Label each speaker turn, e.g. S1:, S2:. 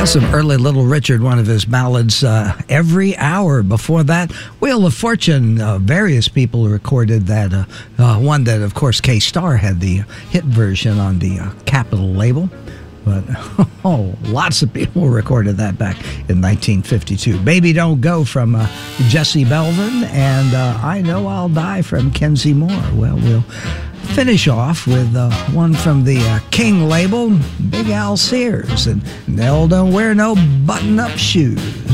S1: Some early Little Richard, one of his ballads, Every Hour. Before that, Wheel of Fortune. Various people recorded that. One that, of course, K-Star had the hit version on the Capitol label. But, lots of people recorded that back in 1952. Baby Don't Go from Jesse Belvin, and I Know I'll Die from Kenzie Moore. Well, we'll finish off with one from the King label, Big Al Sears, and Nell Don't Wear No Button-Up Shoes.